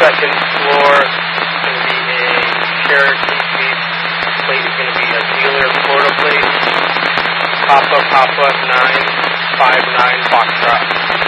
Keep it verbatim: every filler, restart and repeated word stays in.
second floor is going to be a Cherokee Jeep. Plate is going to be a dealer Florida plate. Papa Papa nine five nine Foxtrot.